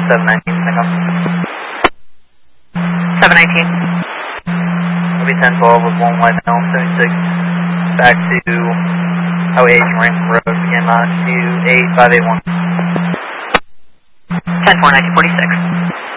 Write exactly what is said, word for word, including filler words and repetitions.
seven nineteen, pick up. seven nineteen. It'll be ten twelve with one wide now, seventy-six. Back to Highway eight, Rankin Road, again, uh, to eight five eight one. ten four, nineteen forty-six.